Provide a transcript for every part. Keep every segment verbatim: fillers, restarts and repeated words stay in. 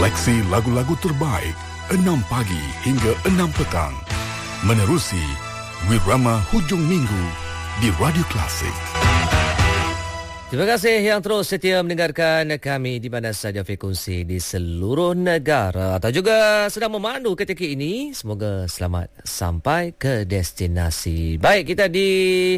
Seleksi lagu-lagu terbaik enam pagi hingga enam petang. Menerusi Wirama Hujung Minggu di Radio Klasik. Terima kasih yang terus setia mendengarkan kami di mana saja frekuensi di seluruh negara atau juga sedang memandu ketika ini. Semoga selamat sampai ke destinasi. Baik, kita di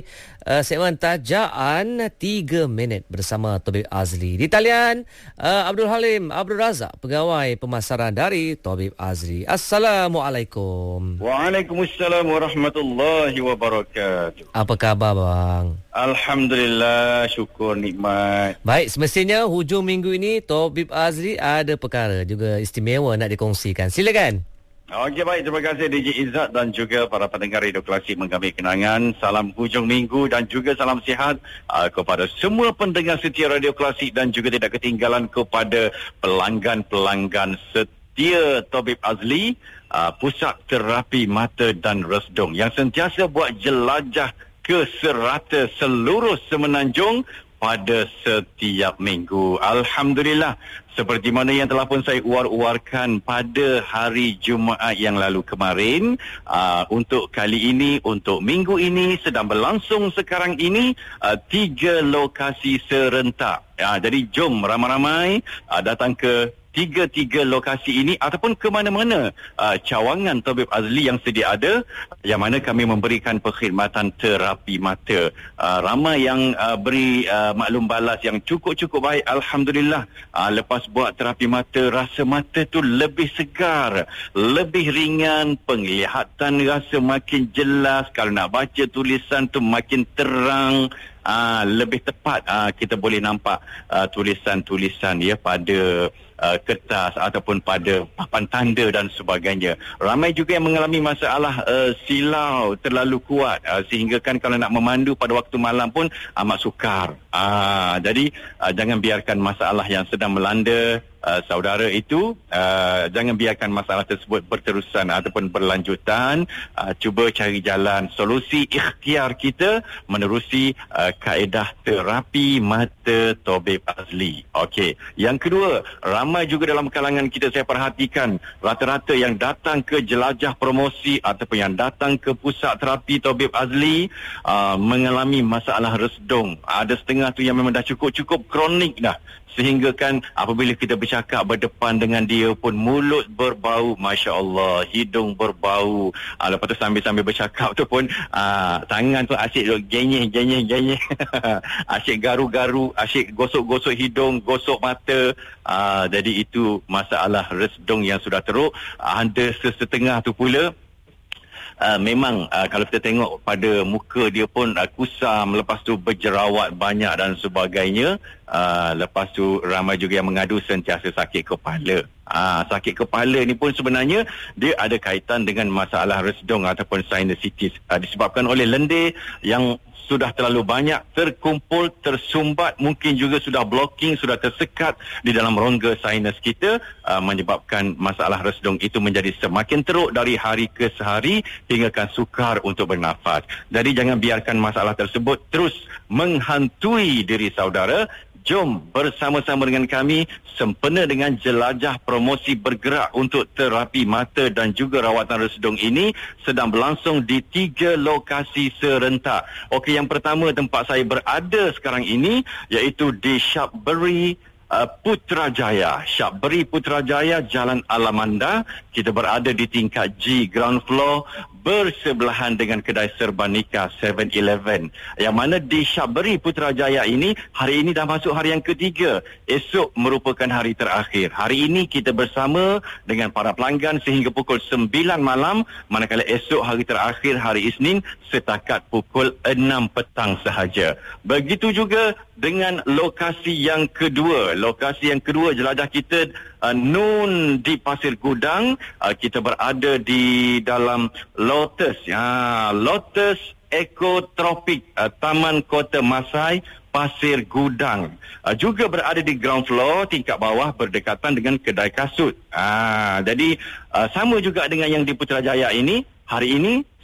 uh, segmen Tajaan tiga minit bersama Tabib Azli. Di talian uh, Abdul Halim Abdul Razak, pegawai pemasaran dari Tabib Azli. Assalamualaikum. Waalaikumsalam warahmatullahi wabarakatuh. Apa khabar bang? Alhamdulillah, syukur nikmat. Baik, semestinya hujung minggu ini Tabib Azli ada perkara juga istimewa nak dikongsikan. Silakan. Okey, baik, terima kasih D J Izzat dan juga para pendengar Radio Klasik mengambil kenangan. Salam hujung minggu dan juga salam sihat uh, kepada semua pendengar setia Radio Klasik dan juga tidak ketinggalan kepada pelanggan-pelanggan setia Tabib Azli, uh, Pusat Terapi Mata dan Resdung yang sentiasa buat jelajah ke serata seluruh Semenanjung pada setiap minggu. Alhamdulillah, seperti mana yang telah pun saya uar-uarkan pada hari Jumaat yang lalu kemarin, uh, untuk kali ini, untuk minggu ini sedang berlangsung sekarang ini uh, tiga lokasi serentak. Uh, jadi jom ramai-ramai uh, datang ke tiga-tiga lokasi ini ataupun ke mana-mana uh, cawangan Tabib Azli yang sedia ada, yang mana kami memberikan perkhidmatan terapi mata. Uh, ramai yang uh, beri uh, maklum balas yang cukup-cukup baik. Alhamdulillah, uh, lepas buat terapi mata, rasa mata tu lebih segar, lebih ringan, penglihatan rasa makin jelas, kalau nak baca tulisan tu makin terang. Ah, lebih tepat ah, kita boleh nampak ah, tulisan-tulisan ya pada ah, kertas ataupun pada papan tanda dan sebagainya. Ramai juga yang mengalami masalah ah, silau terlalu kuat ah, sehingga kan kalau nak memandu pada waktu malam pun amat sukar. Ah, jadi ah, jangan biarkan masalah yang sedang melanda Uh, saudara itu, uh, jangan biarkan masalah tersebut berterusan ataupun berlanjutan. Uh, cuba cari jalan solusi ikhtiar kita menerusi uh, kaedah terapi mata Tabib Azli. Okey. Yang kedua, ramai juga dalam kalangan kita saya perhatikan rata-rata yang datang ke jelajah promosi ataupun yang datang ke pusat terapi Tabib Azli uh, mengalami masalah resdung. Ada setengah tu yang memang dah cukup-cukup kronik dah. Sehingga kan apabila kita bercakap berdepan dengan dia pun mulut berbau, Masya Allah, hidung berbau. Ah, lepas tu sambil-sambil bercakap tu pun ah, tangan tu asyik genyeh, genyeh, genyeh. Asyik garu-garu, asyik gosok-gosok hidung, gosok mata. Ah, jadi itu masalah resdung yang sudah teruk. Ah, ada sesetengah tu pula Uh, memang uh, kalau kita tengok pada muka dia pun uh, kusam, lepas tu berjerawat banyak dan sebagainya. Uh, lepas tu ramai juga yang mengadu sentiasa sakit kepala. Uh, sakit kepala ni pun sebenarnya dia ada kaitan dengan masalah resdung ataupun sinusitis, uh, disebabkan oleh lendir yang sudah terlalu banyak terkumpul, tersumbat, mungkin juga sudah blocking, sudah tersekat di dalam rongga sinus kita, uh, menyebabkan masalah resdung itu menjadi semakin teruk dari hari ke sehari hinggakan sukar untuk bernafas. Jadi jangan biarkan masalah tersebut terus menghantui diri saudara. Jom bersama-sama dengan kami sempena dengan jelajah promosi bergerak untuk terapi mata dan juga rawatan resdung ini sedang berlangsung di tiga lokasi serentak. Okey, yang pertama tempat saya berada sekarang ini iaitu di Shapbury Uh, Putrajaya. Shapbury Putrajaya, Jalan Alamanda. Kita berada di tingkat G, ground floor, bersebelahan dengan kedai serba nikah seven eleven. Yang mana di Shapbury Putrajaya ini, hari ini dah masuk hari yang ketiga. Esok merupakan hari terakhir. Hari ini kita bersama dengan para pelanggan sehingga pukul sembilan malam, manakala esok hari terakhir, hari Isnin, setakat pukul enam petang sahaja. Begitu juga dengan lokasi yang kedua. Lokasi yang kedua jelajah kita uh, Nun di Pasir Gudang. Uh, kita berada di dalam Lotus. Ya, Lotus Ekotropik, uh, Taman Kota Masai, Pasir Gudang. Uh, juga berada di ground floor, tingkat bawah berdekatan dengan kedai kasut. Uh, jadi uh, sama juga dengan yang di Putrajaya ini. Hari ini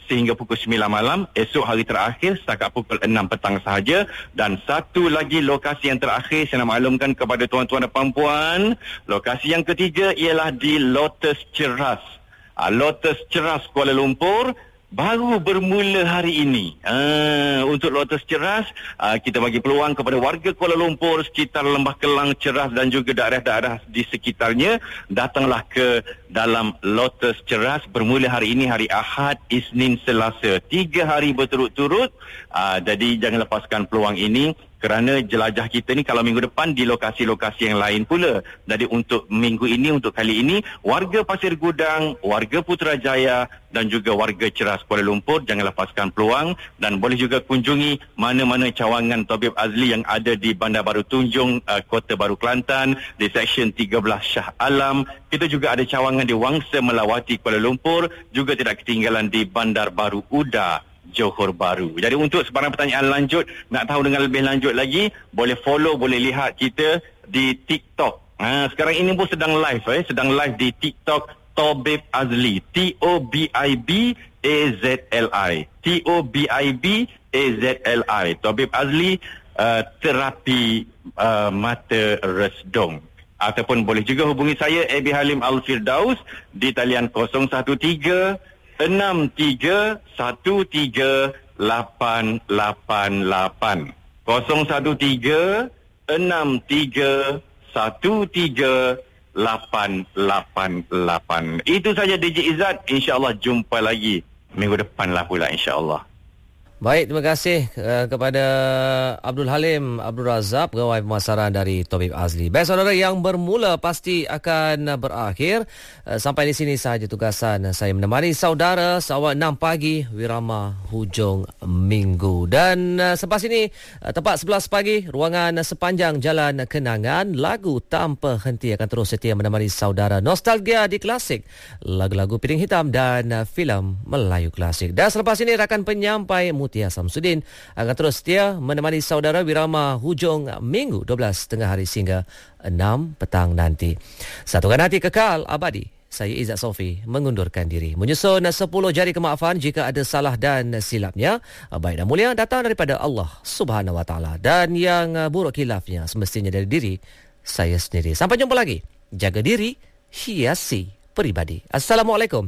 sehingga pukul sembilan malam. Esok hari terakhir setakat pukul enam petang sahaja. Dan satu lagi lokasi yang terakhir saya nak maklumkan kepada tuan-tuan dan puan-puan, lokasi yang ketiga ialah di Lotus Ceras. uh, Lotus Ceras Kuala Lumpur baru bermula hari ini. Uh, untuk Lotus Ceras, uh, kita bagi peluang kepada warga Kuala Lumpur, sekitar Lembah Kelang, Ceras dan juga daerah-daerah di sekitarnya, datanglah ke dalam Lotus Ceras bermula hari ini, hari Ahad, Isnin, Selasa. Tiga hari berturut-turut. Uh, jadi jangan lepaskan peluang ini, kerana jelajah kita ni kalau minggu depan di lokasi-lokasi yang lain pula. Jadi untuk minggu ini, untuk kali ini, warga Pasir Gudang, warga Putrajaya dan juga warga Ceras Kuala Lumpur, jangan lepaskan peluang dan boleh juga kunjungi mana-mana cawangan Tabib Azli yang ada di Bandar Baru Tunjung, uh, Kota Baru Kelantan, di Seksyen tiga belas Shah Alam. Kita juga ada cawangan di Wangsa Melawati Kuala Lumpur, juga tidak ketinggalan di Bandar Baru Uda, Johor Bahru. Jadi untuk sebarang pertanyaan lanjut, nak tahu dengan lebih lanjut lagi, boleh follow, boleh lihat kita di TikTok. Ha, sekarang ini pun sedang live, eh, sedang live di TikTok Tabib Azli. T O B I B A Z L I. T O B I B A Z L I. Tabib Azli, uh, terapi uh, mata resdung. Ataupun boleh juga hubungi saya, Abi Halim Al-Firdaus, di talian kosong satu tiga enam tiga satu tiga lapan lapan lapan. kosong satu tiga enam tiga satu tiga lapan lapan lapan. Itu saja D J Izzat. InsyaAllah jumpa lagi minggu depan lah pula, insyaAllah. Baik, terima kasih uh, kepada Abdul Halim Abdul Razak, pegawai pemasaran dari Tabib Azli. Baik saudara, yang bermula pasti akan berakhir. Uh, sampai di sini sahaja tugasan saya menemani saudara sawal enam pagi Wirama hujung minggu. Dan uh, selepas ini uh, tepat sebelas pagi, ruangan sepanjang jalan kenangan, lagu tanpa henti akan terus setia menemani saudara. Nostalgia di klasik, lagu-lagu piring hitam dan uh, filem Melayu klasik. Dan selepas ini rakan penyampai Mutia Samsudin akan terus setia menemani saudara Wirama hujung minggu dua belas tengah hari sehingga enam petang nanti. Satukan hati kekal abadi. Saya Izzat Sofi mengundurkan diri. Menyusun sepuluh jari kemaafan jika ada salah dan silapnya. Baik dan mulia datang daripada Allah Subhanahu Wa Taala, dan yang buruk khilafnya semestinya dari diri saya sendiri. Sampai jumpa lagi. Jaga diri, hiasi peribadi. Assalamualaikum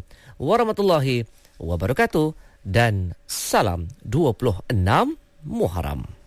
warahmatullahi wabarakatuh. Dan salam dua puluh enam Muharram.